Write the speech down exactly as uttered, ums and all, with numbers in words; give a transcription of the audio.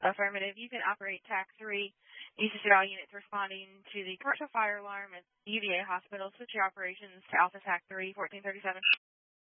Affirmative. You can operate TAC three. U C C all units responding to the commercial fire alarm at U V A Hospital. Switch your operations to Alpha TAC three, fourteen thirty-seven.